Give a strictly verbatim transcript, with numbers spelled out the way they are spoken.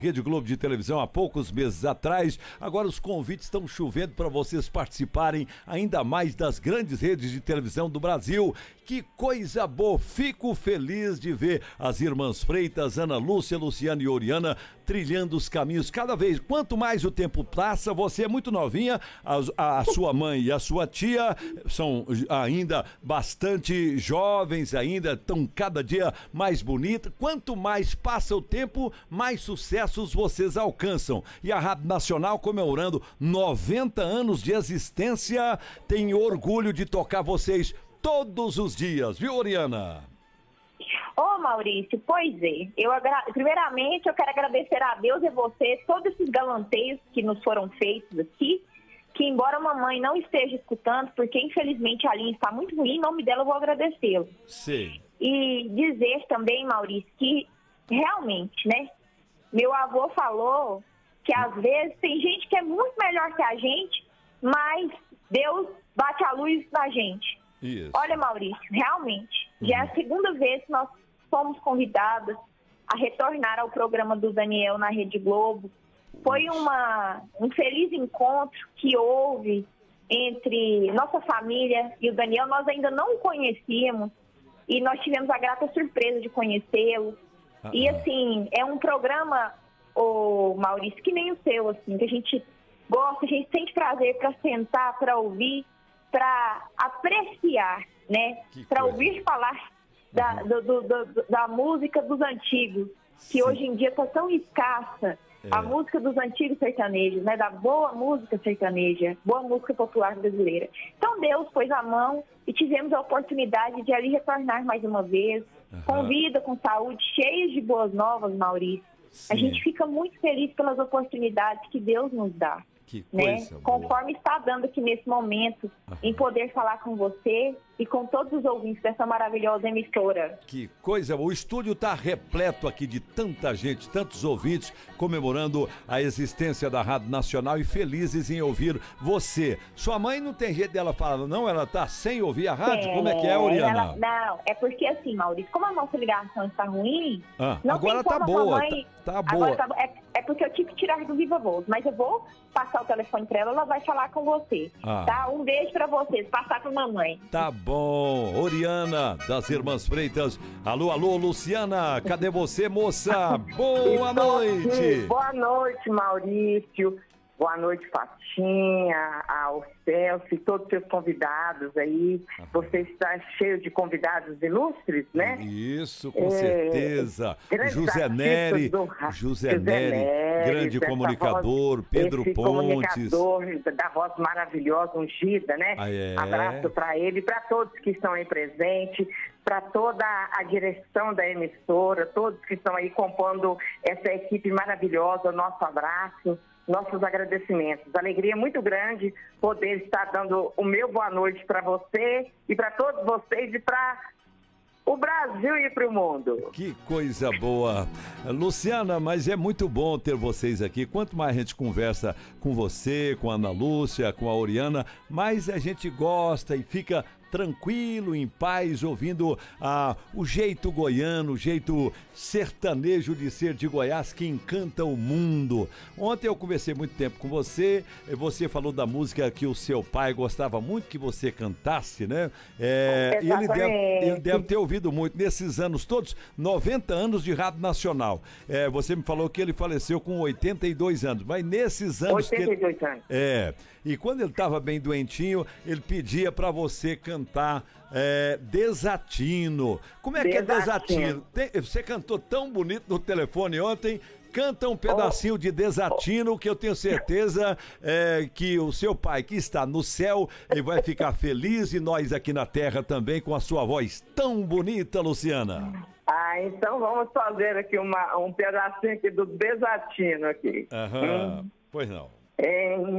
Rede Globo de televisão há poucos meses atrás. Agora os convites estão chovendo para vocês participarem ainda mais das grandes redes de televisão do Brasil. Que coisa boa! Fico feliz de ver as irmãs Freitas, Ana Lúcia, Luciana e Oriana trilhando os caminhos cada vez. Quanto mais o tempo passa, você é muito novinha, a, a sua mãe e a sua tia são ainda bastante jovens, ainda estão cada dia mais bonitas. Quanto mais passa o tempo, mais sucessos vocês alcançam. E a Rádio Nacional, comemorando noventa anos de existência, tem orgulho de tocar vocês todos os dias, viu, Oriana? Ô, Maurício, pois é. Eu agra... Primeiramente, eu quero agradecer a Deus e a você todos esses galanteios que nos foram feitos aqui, que embora a mamãe não esteja escutando, porque infelizmente a linha está muito ruim, em nome dela eu vou agradecê-lo. Sim. E dizer também, Maurício, que realmente, né, meu avô falou que às vezes tem gente que é muito melhor que a gente, mas Deus bate a luz na gente. Isso. Olha, Maurício, realmente, uhum. já é a segunda vez que nós fomos convidadas a retornar ao programa do Daniel na Rede Globo. Foi uma, um feliz encontro que houve entre nossa família e o Daniel. Nós ainda não o conhecíamos e nós tivemos a grata surpresa de conhecê-lo. Uh-huh. E assim, é um programa, ô, Maurício, que nem o seu, assim, que a gente gosta, a gente sente prazer para sentar, para ouvir, para apreciar, né? Para ouvir falar da, uhum. do, do, do, da música dos antigos, que Sim. hoje em dia está tão escassa. É. A música dos antigos sertanejos, né? Da boa música sertaneja, boa música popular brasileira. Então Deus pôs a mão e tivemos a oportunidade de ali retornar mais uma vez, uhum. com vida, com saúde, cheios de boas novas, Maurício. Sim. A gente fica muito feliz pelas oportunidades que Deus nos dá. Que né? coisa Conforme boa. Está dando aqui nesse momento, uhum. em poder falar com você e com todos os ouvintes dessa maravilhosa emissora. Que coisa boa. O estúdio está repleto aqui de tanta gente, tantos ouvintes comemorando a existência da Rádio Nacional e felizes em ouvir você. Sua mãe não tem jeito dela falar, não? Ela está sem ouvir a rádio? É, Como é que é, Oriana? Ela, não, é porque assim, Maurício, como a nossa ligação está ruim, ah, não agora tem tá como boa, a mãe... tá, tá boa. Tá, é, é porque eu tive que tirar do Viva Voz, mas eu vou passar o telefone para ela, ela vai falar com você. Ah. Tá? Um beijo para vocês, passar para mamãe. Tá bom. Oriana, das Irmãs Freitas. Alô, alô, Luciana, cadê você, moça? Boa noite. Aqui. Boa noite, Maurício. Boa noite, Fatinha, ao Celso e todos os seus convidados aí. Uhum. Você está cheio de convidados ilustres, né? Isso, com é, certeza. José Nery, do... José, José Nery, grande comunicador, voz, Pedro esse Pontes. comunicador da voz maravilhosa, ungida, né? Ah, é. Abraço para ele, para todos que estão aí presentes, para toda a direção da emissora, todos que estão aí compondo essa equipe maravilhosa, nosso abraço. Nossos agradecimentos. Alegria muito grande poder estar dando o meu boa noite para você e para todos vocês e para o Brasil e para o mundo. Que coisa boa. Luciana, mas é muito bom ter vocês aqui. Quanto mais a gente conversa com você, com a Ana Lúcia, com a Oriana, mais a gente gosta e fica tranquilo, em paz, ouvindo ah, o jeito goiano, o jeito sertanejo de ser de Goiás que encanta o mundo. Ontem eu conversei muito tempo com você, você falou da música que o seu pai gostava muito que você cantasse, né? É, e ele deve, ele deve ter ouvido muito nesses anos todos, noventa anos de Rádio Nacional. É, você me falou que ele faleceu com oitenta e dois anos, mas nesses anos... oitenta e dois que ele, anos. É, e quando ele estava bem doentinho, ele pedia para você cantar Cantar é, Desatino. Como é Desatino. que é Desatino? Tem, você cantou tão bonito no telefone ontem. Canta um pedacinho oh. de Desatino, que eu tenho certeza é, que o seu pai, que está no céu, ele vai ficar feliz, e nós aqui na terra também, com a sua voz tão bonita, Luciana. Ah, então vamos fazer aqui uma, um pedacinho aqui do Desatino aqui. Aham, hum. Pois não. Em